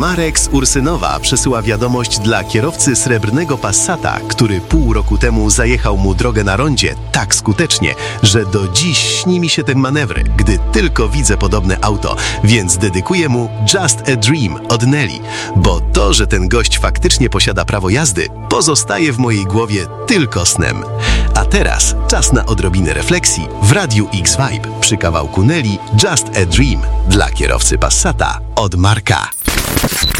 Marek z Ursynowa przesyła wiadomość dla kierowcy srebrnego Passata, który pół roku temu zajechał mu drogę na rondzie tak skutecznie, że do dziś śni mi się ten manewr, gdy tylko widzę podobne auto, więc dedykuję mu Just a Dream od Nelly, bo to, że ten gość faktycznie posiada prawo jazdy, pozostaje w mojej głowie tylko snem. A teraz czas na odrobinę refleksji w Radiu X-Vibe przy kawałku Nelly Just a Dream dla kierowcy Passata od Marka.